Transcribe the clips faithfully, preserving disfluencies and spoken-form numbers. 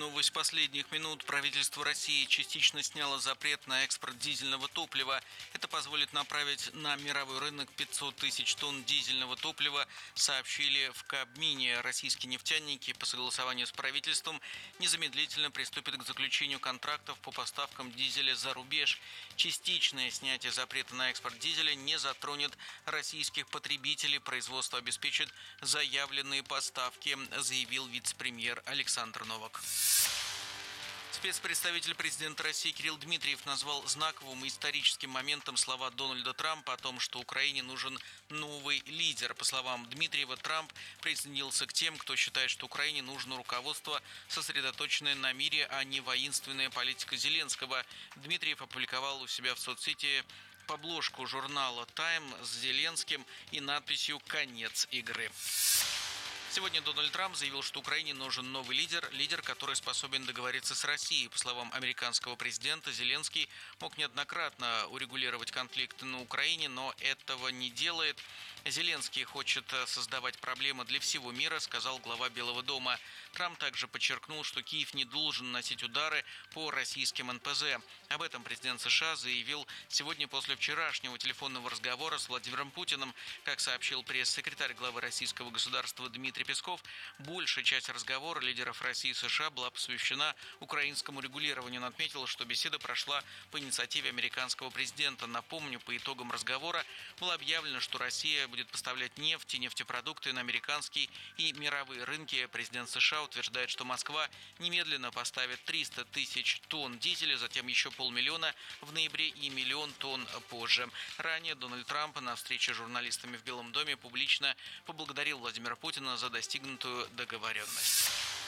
Новость последних минут. Правительство России частично сняло запрет на экспорт дизельного топлива. Это позволит направить на мировой рынок пятьсот тысяч тонн дизельного топлива, сообщили в Кабмине. Российские нефтяники по согласованию с правительством незамедлительно приступят к заключению контрактов по поставкам дизеля за рубеж. Частичное снятие запрета на экспорт дизеля не затронет российских потребителей. Производство обеспечит заявленные поставки, заявил вице-премьер Александр Новак. Спецпредставитель президента России Кирилл Дмитриев назвал знаковым и историческим моментом слова Дональда Трампа о том, что Украине нужен новый лидер. По словам Дмитриева, Трамп присоединился к тем, кто считает, что Украине нужно руководство, сосредоточенное на мире, а не воинственная политика Зеленского. Дмитриев опубликовал у себя в соцсети обложку журнала «Тайм» с Зеленским и надписью «Конец игры». Сегодня Дональд Трамп заявил, что Украине нужен новый лидер, лидер, который способен договориться с Россией. По словам американского президента, Зеленский мог неоднократно урегулировать конфликты на Украине, но этого не делает. Зеленский хочет создавать проблемы для всего мира, сказал глава Белого дома. Трамп также подчеркнул, что Киев не должен наносить удары по российским эн пэ зэ. Об этом президент США заявил сегодня после вчерашнего телефонного разговора с Владимиром Путиным. Как сообщил пресс-секретарь главы российского государства Дмитрий Песков, большая часть разговора лидеров России и США была посвящена украинскому регулированию. Он отметил, что беседа прошла по инициативе американского президента. Напомню, по итогам разговора было объявлено, что Россия будет поставлять нефть и нефтепродукты на американские и мировые рынки. Президент США утверждает, что Москва немедленно поставит триста тысяч тонн дизеля, затем еще полмиллиона в ноябре и миллион тонн позже. Ранее Дональд Трамп на встрече с журналистами в Белом доме публично поблагодарил Владимира Путина за достигнутую договоренность.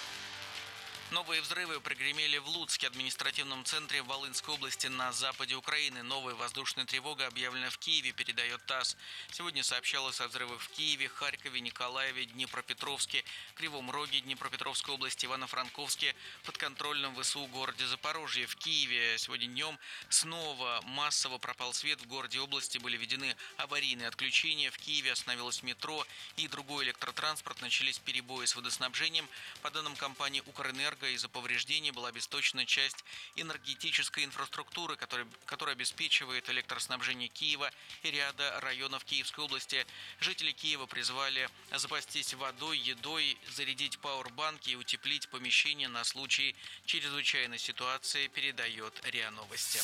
Новые взрывы прогремели в Луцке, административном центре Волынской области на западе Украины. Новая воздушная тревога объявлена в Киеве, передает ТАСС. Сегодня сообщалось о взрывах в Киеве, Харькове, Николаеве, Днепропетровске, Кривом Роге, Днепропетровской области, Ивано-Франковске, подконтрольном вэ эс у городе Запорожье. В Киеве сегодня днем снова массово пропал свет. В городе и области были введены аварийные отключения. В Киеве остановилось метро и другой электротранспорт. Начались перебои с водоснабжением. По данным компании «Укрэнерго», из-за повреждений была обесточена часть энергетической инфраструктуры, которая, которая обеспечивает электроснабжение Киева и ряда районов Киевской области. Жители Киева призвали запастись водой, едой, зарядить пауэрбанки и утеплить помещения на случай чрезвычайной ситуации, передает РИА Новости.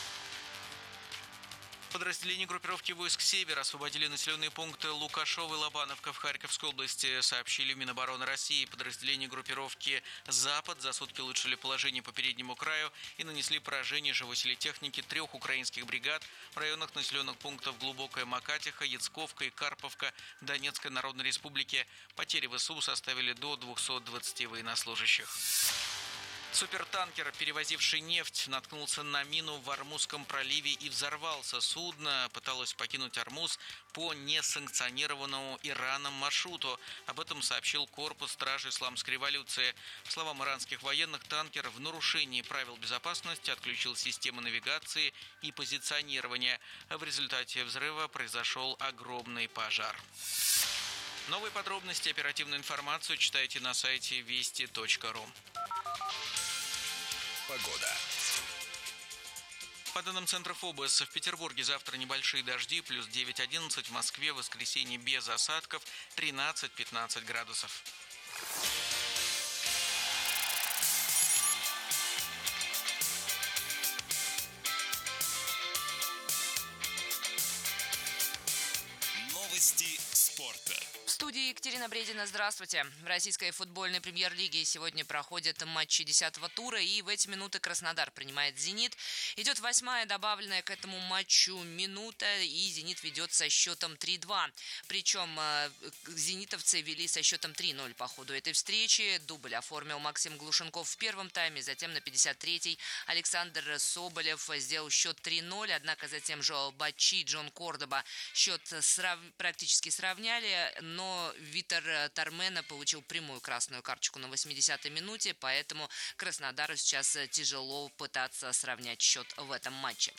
Подразделения группировки войск «Север» освободили населенные пункты Лукашово и Лобановка в Харьковской области, сообщили в Минобороны России. Подразделения группировки «Запад» за сутки улучшили положение по переднему краю и нанесли поражение живой силе техники трех украинских бригад в районах населенных пунктов Глубокая Макатиха, Яцковка и Карповка Донецкой Народной Республики. Потери вэ эс у составили до двухсот двадцати военнослужащих. Супертанкер, перевозивший нефть, наткнулся на мину в Ормузском проливе и взорвался. Судно пыталось покинуть Ормуз по несанкционированному Ираном маршруту. Об этом сообщил корпус стражи исламской революции. По словам иранских военных, танкер в нарушении правил безопасности отключил системы навигации и позиционирования. В результате взрыва произошел огромный пожар. Новые подробности, оперативную информацию читайте на сайте вести точка ру. Погода. По данным Центра ФОБОС, в Петербурге завтра небольшие дожди, плюс девять-одиннадцать, в Москве в воскресенье без осадков, тринадцать-пятнадцать градусов. Новости спорта. В студии Екатерина Бредина. Здравствуйте. В российской футбольной премьер-лиге сегодня проходят матчи десятого тура, и в эти минуты Краснодар принимает «Зенит». Идет восьмая добавленная к этому матчу минута, и «Зенит» ведет со счетом три-два. Причем э, зенитовцы вели со счетом три-ноль по ходу этой встречи. Дубль оформил Максим Глушенков в первом тайме, затем на пятьдесят третьей Александр Соболев сделал счет три-ноль, однако затем Жоэл Бачи и Джон Кордоба счет срав... практически сравняли, но Витер Тармена получил прямую красную карточку на восьмидесятой минуте, поэтому Краснодару сейчас тяжело пытаться сравнять счет в этом матче.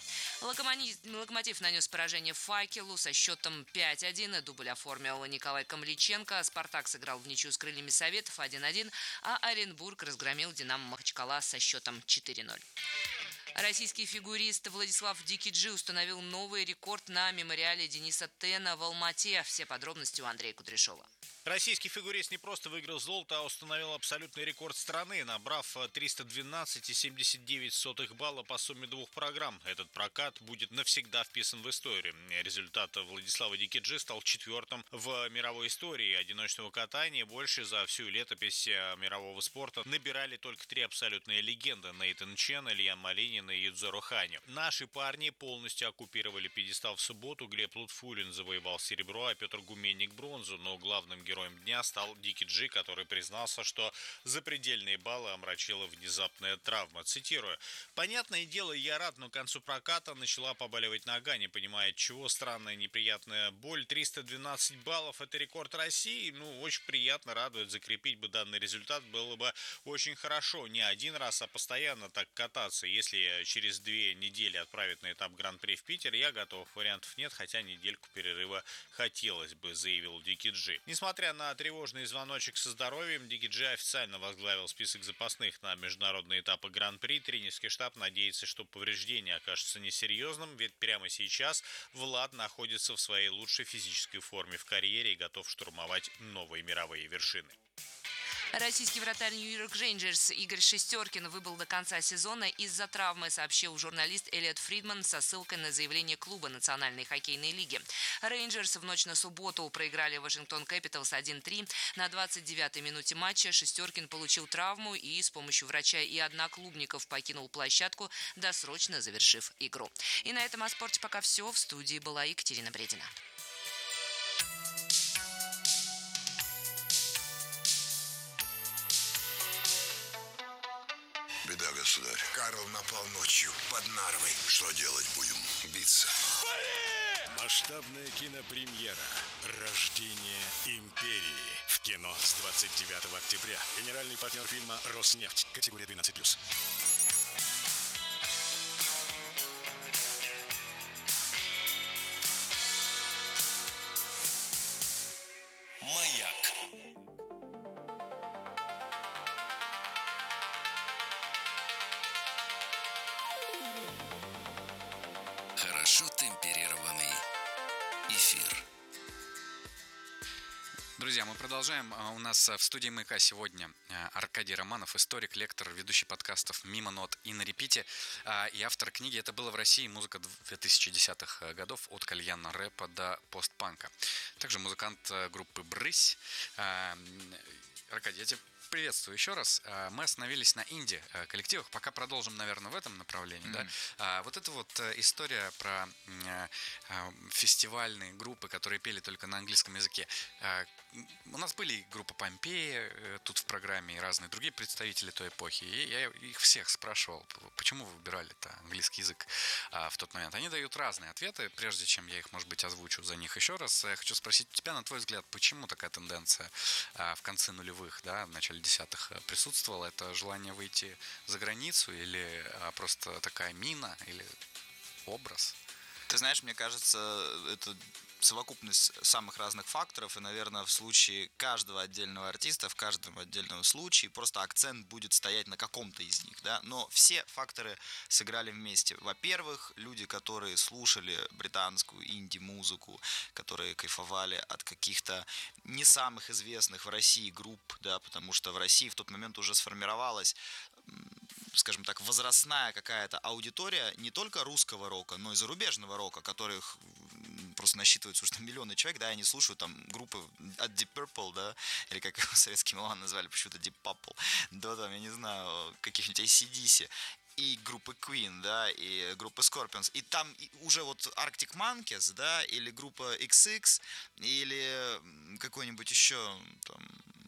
Локомотив нанес поражение Факелу со счетом пять один. Дубль оформил Николай Камличенко. Спартак сыграл в ничью с Крыльями Советов один один, а Оренбург разгромил Динамо Махачкала со счетом четыре ноль. Российский фигурист Владислав Дикиджи установил новый рекорд на мемориале Дениса Тена в Алмате. Все подробности у Андрея Кудряшова. Российский фигурист не просто выиграл золото, а установил абсолютный рекорд страны, набрав триста двенадцать целых семьдесят девять сотых балла по сумме двух программ. Этот прокат будет навсегда вписан в историю. Результат Владислава Дикиджи стал четвертым в мировой истории одиночного катания. Больше за всю летопись мирового спорта набирали только три абсолютные легенды: Нейтан Чен, Ильян Малинин и Юдзоро Ханю. Наши парни полностью оккупировали пьедестал в субботу. Глеб Лутфуллин завоевал серебро, а Петр Гуменник бронзу. Но главным героем дня стал Дикиджи, который признался, что запредельные баллы омрачила внезапная травма. Цитирую: «Понятное дело, я рад, но к концу проката начала побаливать нога, не понимая, чего. Странная неприятная боль. триста двенадцать баллов – это рекорд России. Ну, очень приятно, радует. Закрепить бы данный результат было бы очень хорошо. Не один раз, а постоянно так кататься. Если через две недели отправят на этап Гран-при в Питер, я готов. Вариантов нет, хотя недельку перерыва хотелось бы», заявил Дикиджи. Несмотря на тревожный звоночек со здоровьем, Дикиджи официально возглавил список запасных на международные этапы Гран-при. Тренерский штаб надеется, что повреждение окажется несерьезным, ведь прямо сейчас Влад находится в своей лучшей физической форме в карьере и готов штурмовать новые мировые вершины. Российский вратарь Нью-Йорк Рейнджерс Игорь Шестеркин выбыл до конца сезона из-за травмы, сообщил журналист Эллиот Фридман со ссылкой на заявление клуба Национальной хоккейной лиги. Рейнджерс в ночь на субботу проиграли Вашингтон Кэпиталс один три. На двадцать девятой минуте матча Шестеркин получил травму и с помощью врача и одноклубников покинул площадку, досрочно завершив игру. И на этом о спорте пока все. В студии была Екатерина Бредина. Беда, государь. Карл напал ночью под Нарвой. Что делать будем? Биться. Масштабная кинопремьера «Рождение империи» в кино с двадцать девятого октября. Генеральный партнер фильма «Роснефть». Категория двенадцать плюс. Маяк. Хорошо темперированный эфир. Друзья, мы продолжаем. У нас в студии «Маяка» сегодня Аркадий Романов, историк, лектор, ведущий подкастов «Мимо нот» и «На репите», и автор книги «Это было в России. Музыка две тысячи десятых годов. От кальянного рэпа до постпанка». Также музыкант группы «Брысь». Аркадий, я тебя приветствую еще раз. Мы остановились на инди-коллективах. Пока продолжим, наверное, в этом направлении. Mm-hmm. Да? Вот эта вот история про фестивальные группы, которые пели только на английском языке. У нас были группы Помпеи тут в программе и разные другие представители той эпохи. И я их всех спрашивал, почему вы выбирали-то английский язык в тот момент. Они дают разные ответы. Прежде чем я их, может быть, озвучу за них еще раз, я хочу спросить тебя, на твой взгляд, почему такая тенденция в конце нулевых, да, в начале десятых присутствовало? Это желание выйти за границу или просто такая мина, или образ? Ты знаешь, мне кажется, это совокупность самых разных факторов, и, наверное, в случае каждого отдельного артиста, в каждом отдельном случае просто акцент будет стоять на каком-то из них, да, но все факторы сыграли вместе. Во-первых, люди, которые слушали британскую инди-музыку, которые кайфовали от каких-то не самых известных в России групп, да, потому что в России в тот момент уже сформировалась, скажем так, возрастная какая-то аудитория не только русского рока, но и зарубежного рока, которых просто насчитывается уже там миллионы человек, да, и они слушают там группы от Deep Purple, да, или как его советские меломаны назвали почему-то Deep Purple, да, там, я не знаю, каких-нибудь эй си ди си, и группы Queen, да, и группы Scorpions, и там уже вот Arctic Monkeys, да, или группа икс икс, или какой-нибудь еще там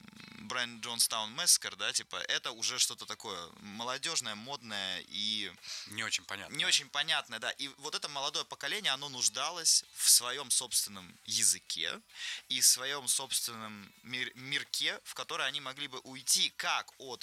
бренд Johnstown Massacre, да, типа, это уже что-то такое молодежное, модное и... Не очень понятно. Не очень понятное, да. И вот это молодое поколение, оно нуждалось в своем собственном языке и в своем собственном мир, мирке, в который они могли бы уйти как от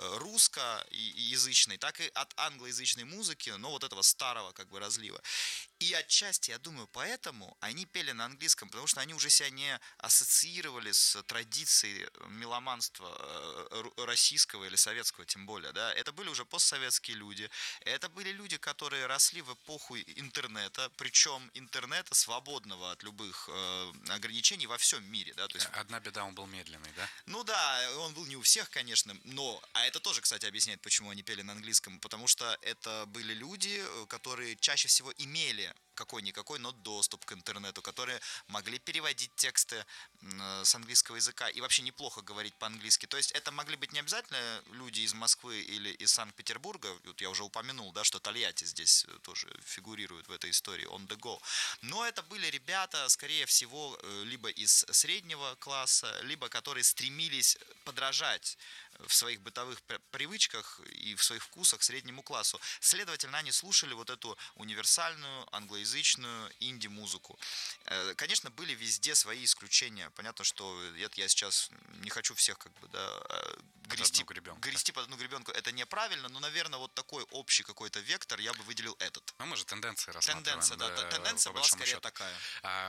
русскоязычной, так и от англоязычной музыки, но вот этого старого как бы разлива. И отчасти, я думаю, поэтому они пели на английском, потому что они уже себя не ассоциировали с традицией меломанства российского или советского, тем более, да. Это были уже постсоветские люди, это были люди, которые росли в эпоху интернета, причем интернета, свободного от любых э, ограничений во всем мире, да. То есть... Одна беда, он был медленный, да? Ну да, он был не у всех, конечно, но... А это тоже, кстати, объясняет, почему они пели на английском, потому что это были люди, которые чаще всего имели какой-никакой, но доступ к интернету, которые могли переводить тексты с английского языка и вообще неплохо говорить по-английски. То есть это могли быть не обязательно люди из Москвы или из Санкт-Петербурга, вот я уже упомянул, да, что Тольятти здесь тоже фигурирует в этой истории, on the go. Но это были ребята, скорее всего, либо из среднего класса, либо которые стремились подражать в своих бытовых привычках и в своих вкусах среднему классу. Следовательно, они слушали вот эту универсальную англоязычную инди-музыку. Конечно, были везде свои исключения. Понятно, что это я сейчас не хочу всех как бы, да, грести, под одну грести под одну гребенку. Это неправильно, но, наверное, вот такой общий какой-то вектор я бы выделил этот. Ну, мы же тенденции рассматриваем. Тенденция, да. да, Тенденция была скорее счету. такая. А,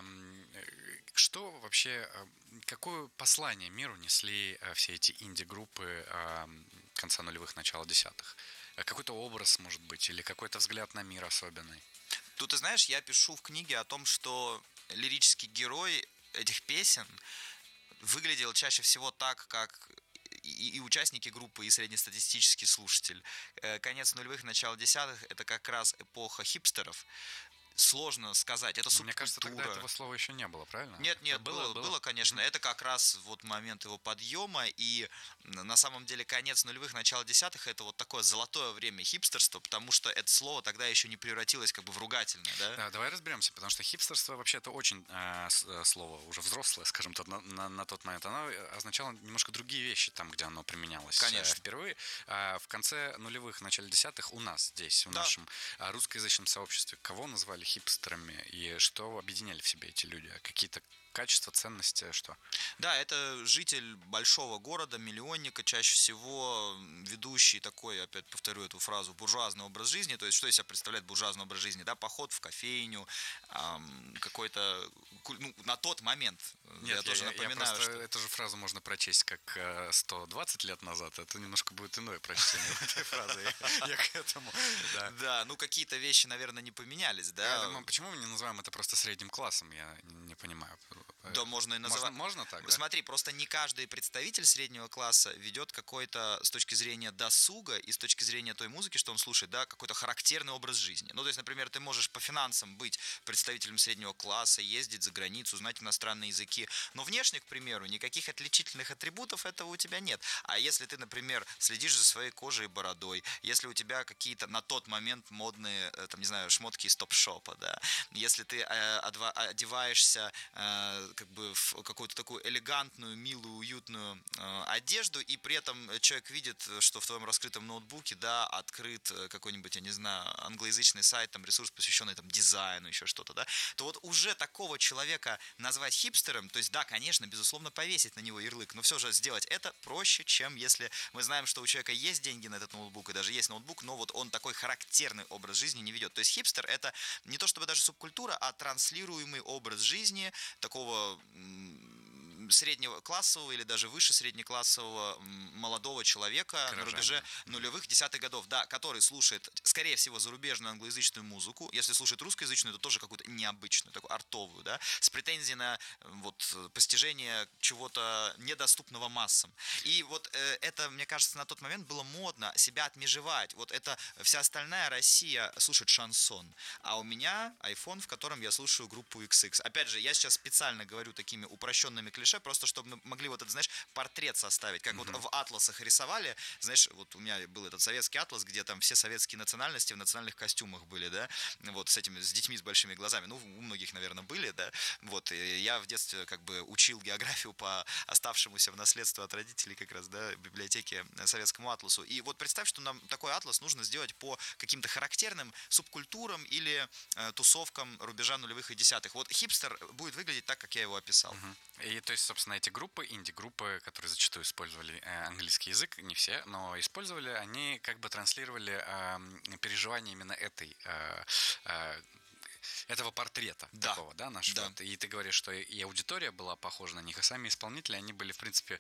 что вообще, какое послание миру несли все эти инди-группы конца нулевых, начала десятых? Какой-то образ, может быть, или какой-то взгляд на мир особенный? Тут, ты знаешь, я пишу в книге о том, что лирический герой этих песен выглядел чаще всего так, как и, и участники группы, и среднестатистический слушатель. Конец нулевых, начало десятых – это как раз эпоха хипстеров. Сложно сказать, это субкультура. Мне кажется, тогда этого слова еще не было, правильно? Нет, нет, было, было, было, было конечно. Mm-hmm. Это как раз вот момент его подъема, и на самом деле конец нулевых, начало десятых – это вот такое золотое время хипстерства, потому что это слово тогда еще не превратилось как бы в ругательное, да? Да, давай разберемся, потому что хипстерство вообще это очень э, слово уже взрослое, скажем так, на, на, на тот момент. Оно означало немножко другие вещи там, где оно применялось конечно. впервые. А в конце нулевых, начале десятых у нас здесь, в да. нашем русскоязычном сообществе, кого назвали хипстерами и что объединяли в себе эти люди? Какие-то качества, ценности, что? Да, это житель большого города, миллионника, чаще всего ведущий такой, опять повторю эту фразу, буржуазный образ жизни. То есть, что из себя представляет буржуазный образ жизни? Да, поход в кофейню, эм, какой-то, ну, на тот момент, Нет, я, я тоже напоминаю, я просто, что... эту же фразу можно прочесть как сто двадцать лет назад, это немножко будет иное прочтение этой фразы, я к этому. Да, ну какие-то вещи, наверное, не поменялись, да? Почему мы не называем это просто средним классом, я не понимаю. Да, можно и называть. Можно, можно так, да? Смотри, просто не каждый представитель среднего класса ведет какой-то, с точки зрения досуга и с точки зрения той музыки, что он слушает, да, какой-то характерный образ жизни. Ну, то есть, например, ты можешь по финансам быть представителем среднего класса, ездить за границу, знать иностранные языки, но внешне, к примеру, никаких отличительных атрибутов этого у тебя нет. А если ты, например, следишь за своей кожей и бородой, если у тебя какие-то на тот момент модные, там, не знаю, шмотки из топ-шопа, да, если ты э, одеваешься э, как бы в какую-то такую элегантную, милую, уютную э, одежду, и при этом человек видит, что в твоем раскрытом ноутбуке, да, открыт какой-нибудь, я не знаю, англоязычный сайт, там, ресурс, посвященный там дизайну, еще что-то, да, то вот уже такого человека назвать хипстером, то есть, да, конечно, безусловно, повесить на него ярлык, но все же сделать это проще, чем если мы знаем, что у человека есть деньги на этот ноутбук, и даже есть ноутбук, но вот он такой характерный образ жизни не ведет. То есть хипстер – это не то чтобы даже субкультура, а транслируемый образ жизни такого среднего классового или даже выше среднеклассового молодого человека Горожане. На рубеже нулевых, десятых годов, да, который слушает, скорее всего, зарубежную англоязычную музыку. Если слушает русскоязычную, то тоже какую-то необычную, такую артовую, да, с претензией на вот постижение чего-то недоступного массам. И вот э, это, мне кажется, на тот момент было модно себя отмежевать. Вот это вся остальная Россия слушает шансон, а у меня iPhone, в котором я слушаю группу икс икс. Опять же, я сейчас специально говорю такими упрощенными клише, душе, просто чтобы мы могли вот этот, знаешь, портрет составить, как mm-hmm. вот в атласах рисовали, знаешь, вот у меня был этот советский атлас, где там все советские национальности в национальных костюмах были, да, вот с этими, с детьми с большими глазами, ну, у многих, наверное, были, да, вот, и я в детстве как бы учил географию по оставшемуся в наследство от родителей как раз, да, библиотеке советскому атласу, и вот представь, что нам такой атлас нужно сделать по каким-то характерным субкультурам или э, тусовкам рубежа нулевых и десятых. Вот хипстер будет выглядеть так, как я его описал. Угу. И то есть, собственно, эти группы, инди-группы, которые зачастую использовали э, английский язык, не все, но использовали, они как бы транслировали э, переживания именно этой э, э, этого портрета да. такого, да, нашего. Да. И ты говоришь, что и аудитория была похожа на них, и сами исполнители, они были, в принципе,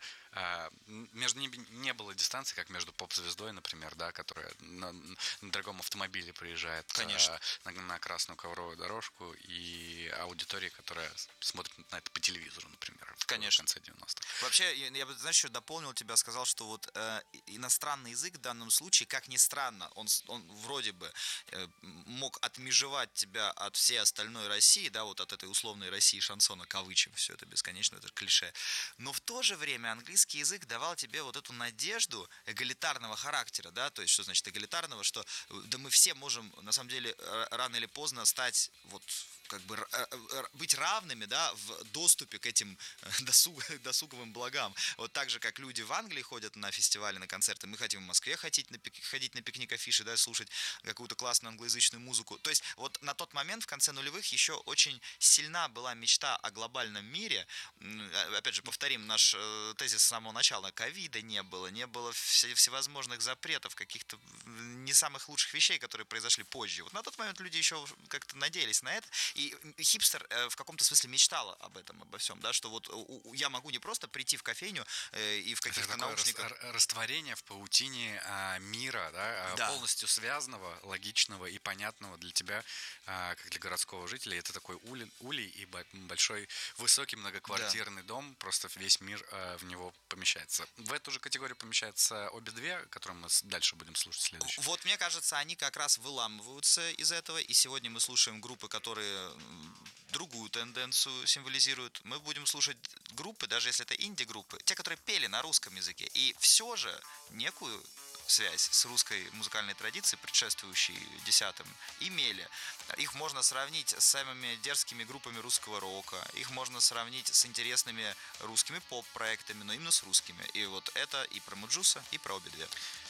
между ними не было дистанции, как между поп-звездой, например, да, которая на, на дорогом автомобиле приезжает Конечно. на, на красную ковровую дорожку, и аудитория, которая смотрит на это по телевизору, например, Конечно. в конце девяностых. Вообще, я бы, знаешь, еще дополнил тебя, сказал, что вот э, иностранный язык в данном случае, как ни странно, он, он вроде бы э, мог отмежевать тебя от всей остальной России, да, вот от этой условной России шансона, кавычем, все это бесконечно, это клише. Но в то же время английский язык давал тебе вот эту надежду эгалитарного характера, да, то есть что значит эгалитарного, что да мы все можем, на самом деле, рано или поздно стать вот как бы быть равными, да, в доступе к этим досуг, досуговым благам. Вот так же, как люди в Англии ходят на фестивали, на концерты, мы хотим в Москве ходить на, ходить на пикник-афиши, да, слушать какую-то классную англоязычную музыку. То есть вот на тот момент, в конце нулевых, еще очень сильна была мечта о глобальном мире. Опять же, повторим наш тезис с самого начала. Ковида не было, не было всевозможных запретов, каких-то не самых лучших вещей, которые произошли позже. Вот на тот момент люди еще как-то надеялись на это. И хипстер в каком-то смысле мечтал об этом, обо всем, да, что вот я могу не просто прийти в кофейню и в каких-то наушниках... Растворение в паутине а, мира, да, да. полностью связанного, логичного и понятного для тебя, а, как для городского жителя. Это такой улей, улей и большой, высокий многоквартирный да. дом, просто весь мир а, в него помещается. В эту же категорию помещаются обе две, которые мы дальше будем слушать следующие. Вот, мне кажется, они как раз выламываются из этого, и сегодня мы слушаем группы, которые другую тенденцию символизируют. Мы будем слушать группы, даже если это инди-группы, те, которые пели на русском языке, и все же некую связь с русской музыкальной традицией, предшествующей десятым, имели. Их можно сравнить с самыми дерзкими группами русского рока, их можно сравнить с интересными русскими поп-проектами, но именно с русскими. И вот это и про Муджуса, и про обе две.